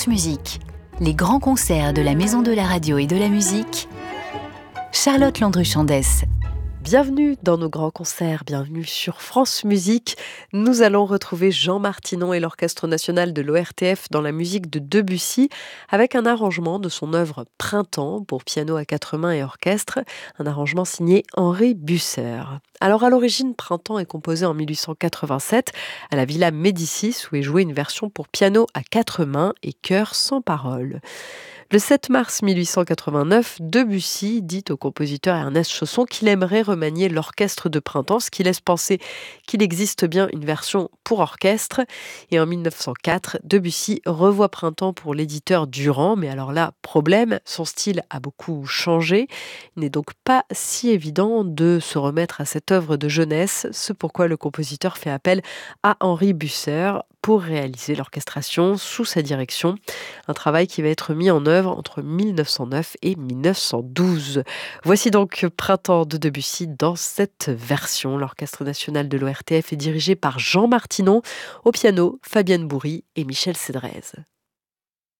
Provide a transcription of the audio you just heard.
France Musique, les grands concerts de la Maison de la Radio et de la Musique, Charlotte Landru-Chandès. Bienvenue dans nos grands concerts, bienvenue sur France Musique. Nous allons retrouver Jean Martinon et l'Orchestre national de l'ORTF dans la musique de Debussy avec un arrangement de son œuvre Printemps pour piano à quatre mains et orchestre, un arrangement signé Henri Busser. Alors à l'origine, Printemps est composé en 1887 à la Villa Médicis où est jouée une version pour piano à quatre mains et chœur sans parole. Le 7 mars 1889, Debussy dit au compositeur Ernest Chausson qu'il aimerait remanier l'orchestre de Printemps, ce qui laisse penser qu'il existe bien une version pour orchestre. Et en 1904, Debussy revoit Printemps pour l'éditeur Durand, mais alors là, problème, son style a beaucoup changé. Il n'est donc pas si évident de se remettre à cette œuvre de jeunesse, ce pourquoi le compositeur fait appel à Henri Busser pour réaliser l'orchestration sous sa direction. Un travail qui va être mis en œuvre entre 1909 et 1912. Voici donc Printemps de Debussy dans cette version. L'Orchestre national de l'ORTF est dirigé par Jean Martinon, au piano Fabienne Bourry et Michel Cédrez.